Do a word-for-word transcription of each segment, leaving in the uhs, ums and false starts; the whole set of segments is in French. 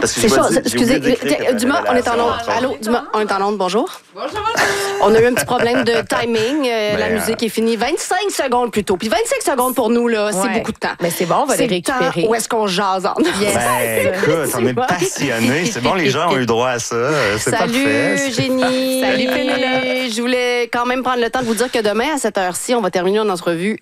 Parce que C'est je chaud. vais dire- j'ai Excusez, oublié d'écrire euh, que Dumas, t'avais on est en la onde. relation. Allô, Dumas, on est en onde, bonjour. Bonjour. On a eu un petit problème de timing. euh, Ben, la musique est finie vingt-cinq secondes plus tôt. Puis vingt-cinq secondes pour nous, là, c'est Ouais. beaucoup de temps. Mais c'est bon, on va C'est les le temps récupérer. où est-ce qu'on jase en Yes. Ben, écoute, on est passionnés. C'est bon, les gens ont eu droit à ça. C'est Salut, parfait. Génie. Salut, Pénélope. Je voulais quand même prendre le temps de vous dire que demain, à cette heure-ci, on va terminer une entrevue.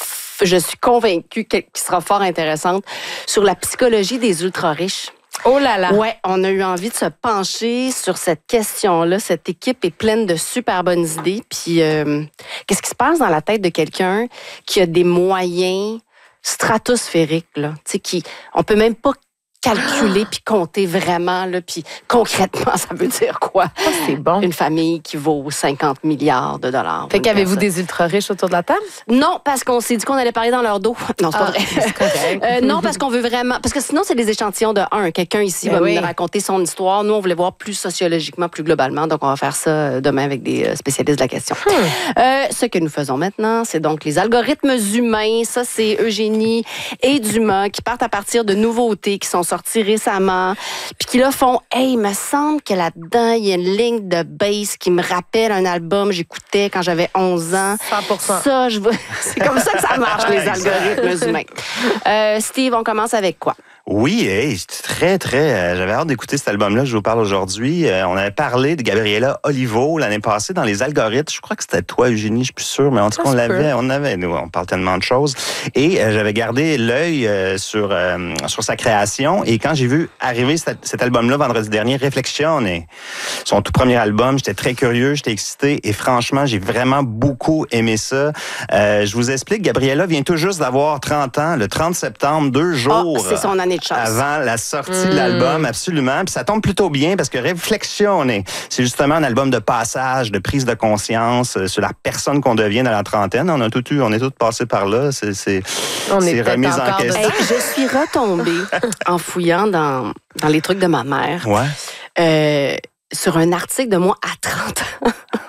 Je suis convaincue qu'elle qui sera fort intéressante sur la psychologie des ultra-riches. Oh là là. Ouais, on a eu envie de se pencher sur cette question-là. Cette équipe est pleine de super bonnes idées. Puis, euh, qu'est-ce qui se passe dans la tête de quelqu'un qui a des moyens stratosphériques, là? Tu sais, qui, on peut même pas calculer puis compter vraiment, là, puis concrètement, ça veut dire quoi? Oh, c'est bon. Une famille qui vaut cinquante milliards de dollars. Fait Une qu'avez-vous personne. des ultra riches autour de la table? Non, parce qu'on s'est dit qu'on allait parler dans leur dos. Non, c'est pas Ah, vrai. c'est correct. Euh, non, parce qu'on veut vraiment... Parce que sinon, c'est des échantillons de un. Quelqu'un ici Ben va oui. nous raconter son histoire. Nous, on voulait voir plus sociologiquement, plus globalement. Donc, on va faire ça euh, demain avec des euh, spécialistes de la question. Hmm. Euh, ce que nous faisons maintenant, c'est donc les algorithmes humains. Ça, c'est Eugénie et Dumas qui partent à partir de nouveautés qui sont sorties récemment. Puis qui là font, hey, il me semble que là-dedans, il y a une ligne de bass qui me rappelle un album que j'écoutais quand j'avais onze ans. cent pour cent. Ça, je veux... C'est comme ça que ça marche, les algorithmes humains. Euh, Steve, on commence avec quoi? Oui, hey, j'étais très, très... euh, j'avais hâte d'écouter cet album-là, je vous parle aujourd'hui. Euh, on avait parlé de Gabriela Olivo l'année passée dans les algorithmes. Je crois que c'était toi, Eugénie, je suis plus sûr, mais en tout cas, Ça on se l'avait, peut. on avait, nous, on parle tellement de choses. Et euh, j'avais gardé l'œil euh, sur, euh, sur sa création. Et quand j'ai vu arriver cet, cet album-là vendredi dernier, Réflexion, son tout premier album, j'étais très curieux, j'étais excité. Et franchement, j'ai vraiment beaucoup aimé ça. Euh, je vous explique, Gabriela vient tout juste d'avoir trente ans, le trente septembre, deux jours... Ah, c'est son année de chance. Avant la sortie Mm. de l'album, absolument. Puis ça tombe plutôt bien parce que Réflexion, c'est justement un album de passage, de prise de conscience euh, sur la personne qu'on devient dans la trentaine. On a tout eu, on est tous passés par là. C'est, c'est, On est c'est peut-être remise en encore question. Hey, je suis retombée en fouillant dans, dans les trucs de ma mère Ouais. euh, sur un article de moi à trente ans.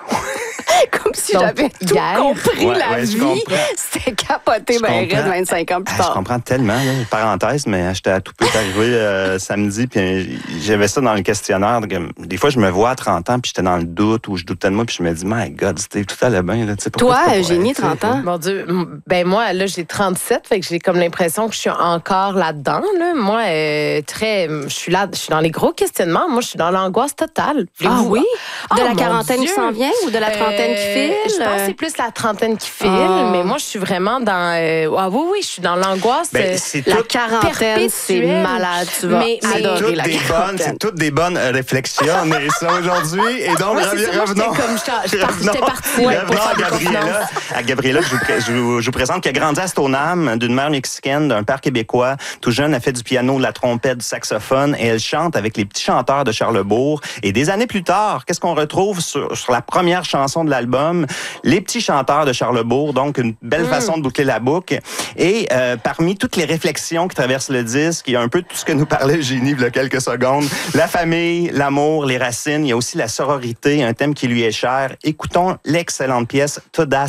Comme si Donc, j'avais tout hier. compris Ouais, la ouais, je vie. comprends. C'était capoté, Je ben comprends. raide, vingt-cinq ans plus Ah, je tard. comprends tellement, là, parenthèse, mais j'étais à tout peu arrivé euh, samedi, puis j'avais ça dans le questionnaire. Donc, des fois, je me vois à trente ans, puis j'étais dans le doute, ou je doutais de moi, puis je me dis, my God, Steve, tout allait bien. Là, tu sais, pourquoi Toi, c'est pas Eugénie, vrai, tu sais, trente ans? Mon Dieu, m- ben moi, là, j'ai trente-sept, fait que j'ai comme l'impression que je suis encore là-dedans, là. Moi, euh, très, je suis là, je suis dans les gros questionnements. Moi, je suis dans l'angoisse totale. Ah Voulez-vous- oui? Ah, De la mon quarantaine qui Dieu! s'en vient ou de la trentaine qui Euh, file? Je pense que c'est plus la trentaine qui file, Ah. mais moi, je suis vraiment dans... euh, ah oui, oui, je suis dans l'angoisse. Ben, euh, c'est La tout- quarantaine, c'est perpétuelle. malade. Tu vas Mais- mais- adorer toutes la des bonnes, quarantaine. c'est toutes des bonnes euh, réflexions, mais ça aujourd'hui. Et donc, Ouais, c'est ça, moi, revenons. j'étais comme- j'étais- j'étais partie- j'étais partie, ouais, revenons pour faire à des Gabriela. confidences. À Gabriela, je vous, pré- je vous- je vous présente qui a grandi à Stoneham, d'une mère mexicaine, d'un père québécois. Tout jeune, elle fait du piano, de la trompette, du saxophone, et elle chante avec les petits chanteurs de Charlesbourg. Et des années plus tard, qu'est-ce qu'on retrouve sur, sur la première chanson de l'album? Les petits chanteurs de Charlesbourg, donc une belle Mm. façon de boucler la boucle. Et euh, parmi toutes les réflexions qui traversent le disque, il y a un peu tout ce que nous parlait Eugénie il y a quelques secondes. La famille, l'amour, les racines. Il y a aussi la sororité, un thème qui lui est cher. Écoutons l'excellente pièce Todas